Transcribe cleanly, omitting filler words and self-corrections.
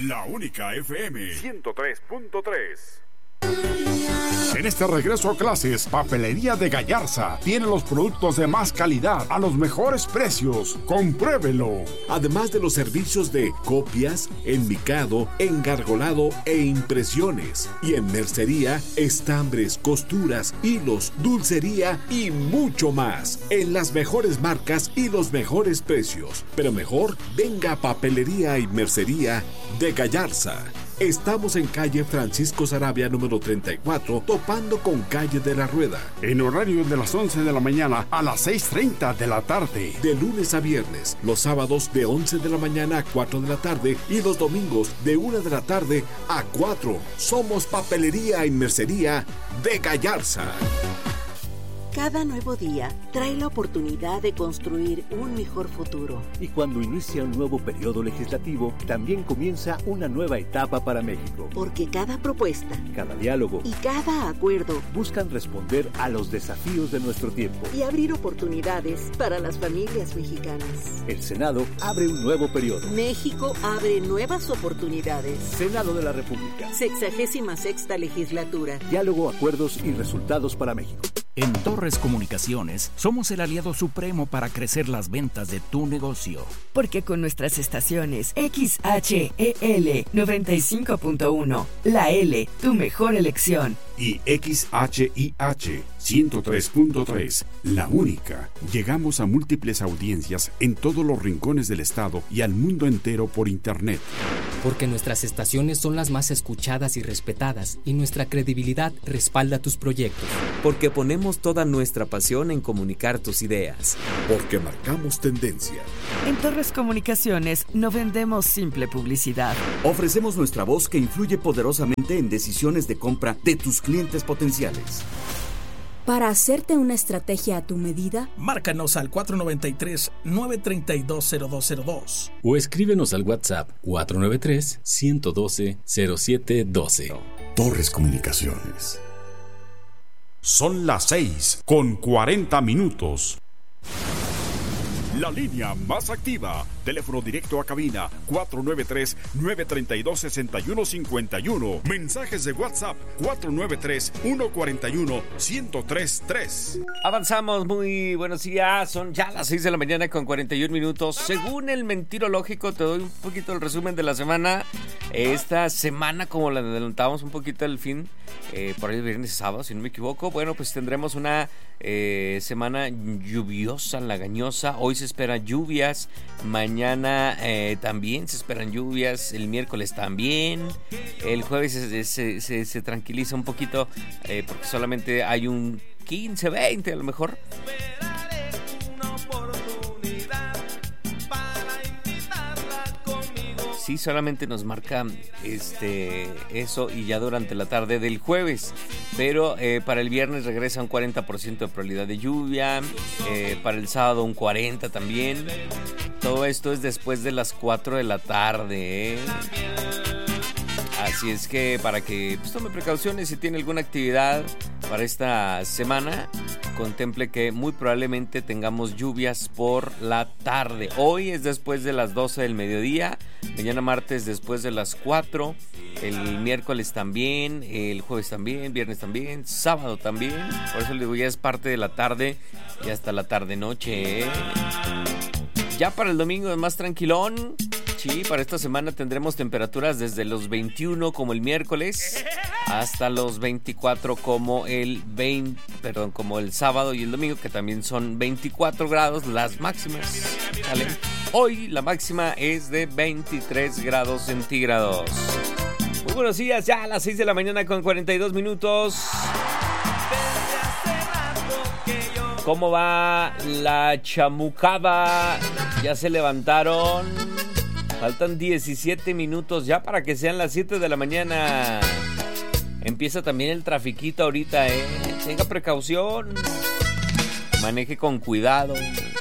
La única FM 103.3. En este regreso a clases, Papelería de Gallarza tiene los productos de más calidad a los mejores precios. ¡Compruébelo! Además de los servicios de copias, enmicado, engargolado e impresiones. Y en mercería, estambres, costuras, hilos, dulcería y mucho más. En las mejores marcas y los mejores precios. Pero mejor, venga a Papelería y Mercería de Gallarza. Estamos en calle Francisco Sarabia número 34, topando con calle de la Rueda. En horario de las 11 de la mañana a las 6:30 de la tarde. De lunes a viernes, los sábados de 11 de la mañana a 4 de la tarde y los domingos de 1 de la tarde a 4. Somos Papelería y Mercería de Gallarza. Cada nuevo día trae la oportunidad de construir un mejor futuro. Y cuando inicia un nuevo periodo legislativo, también comienza una nueva etapa para México. Porque cada propuesta, cada diálogo y cada acuerdo buscan responder a los desafíos de nuestro tiempo y abrir oportunidades para las familias mexicanas. El Senado abre un nuevo periodo. México abre nuevas oportunidades. Senado de la República. 66ª legislatura. Diálogo, acuerdos y resultados para México. En Torres Comunicaciones somos el aliado supremo para crecer las ventas de tu negocio. Porque con nuestras estaciones XHEL 95.1, la L, tu mejor elección. Y XHIH 103.3, la única. Llegamos a múltiples audiencias en todos los rincones del estado y al mundo entero por internet. Porque nuestras estaciones son las más escuchadas y respetadas y nuestra credibilidad respalda tus proyectos. Porque ponemos toda nuestra pasión en comunicar tus ideas. Porque marcamos tendencia. En Torres Comunicaciones no vendemos simple publicidad. Ofrecemos nuestra voz que influye poderosamente en decisiones de compra de tus clientes potenciales. Para hacerte una estrategia a tu medida, márcanos al 493-932-0202 o escríbenos al WhatsApp 493-112-0712. Torres Comunicaciones. Son las 6:40. La línea más activa. Teléfono directo a cabina 493-932-6151. Mensajes de WhatsApp 493-141-1033. Avanzamos, muy buenos días. Son ya las 6 de la mañana con 41 minutos. Según el Mentirológico, te doy un poquito el resumen de la semana. Esta semana, como la adelantábamos un poquito al fin, por ahí viernes y sábado, si no me equivoco, bueno, pues tendremos una semana lluviosa, lagañosa. Hoy se esperan lluvias, mañana también se esperan lluvias, el miércoles también, el jueves se tranquiliza un poquito porque solamente hay un 15-20 a lo mejor. Sí, solamente nos marca eso y ya durante la tarde del jueves. Pero para el viernes regresa un 40% de probabilidad de lluvia. Para el sábado un 40% también. Todo esto es después de las 4 de la tarde. Así es que para que tome precauciones si tiene alguna actividad para esta semana, contemple que muy probablemente tengamos lluvias por la tarde. Hoy es después de las 12 del mediodía, mañana martes después de las 4, el miércoles también, el jueves también, viernes también, sábado también. Por eso le digo, ya es parte de la tarde y hasta la tarde-noche. Ya para el domingo es más tranquilón. Sí, para esta semana tendremos temperaturas desde los 21 como el miércoles hasta los 24 como el sábado y el domingo, que también son 24 grados las máximas. ¿Vale? Hoy la máxima es de 23 grados centígrados. Muy buenos días, ya a las 6 de la mañana con 42 minutos. ¿Cómo va la chamucada? ¿Ya se levantaron? Faltan 17 minutos ya para que sean las 7 de la mañana. Empieza también el trafiquito ahorita, Tenga precaución. Maneje con cuidado.